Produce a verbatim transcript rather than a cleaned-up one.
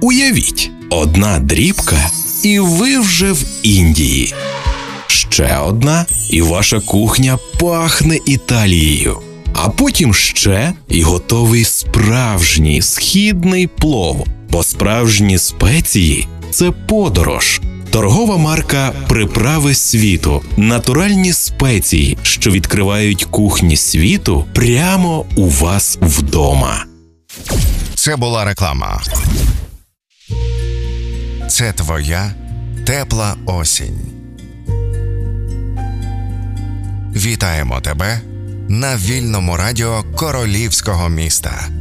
Уявіть, одна дрібка, і ви вже в Індії. Ще одна, і ваша кухня пахне Італією. А потім ще, і готовий справжній східний плов. Бо справжні спеції – це подорож. Торгова марка «Приправи світу» – натуральні спеції, що відкривають кухні світу прямо у вас вдома. Це була реклама. Це твоя тепла осінь. Вітаємо тебе на вільному радіо Королівського міста.